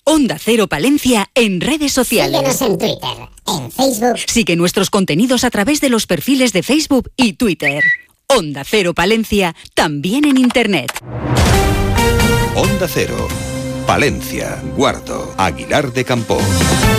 Onda Cero Palencia en redes sociales. Síguenos en Twitter, en Facebook. Sigue nuestros contenidos a través de los perfiles de Facebook y Twitter. Onda Cero Palencia, también en Internet. Onda Cero, Palencia, Guardo, Aguilar de Campoo.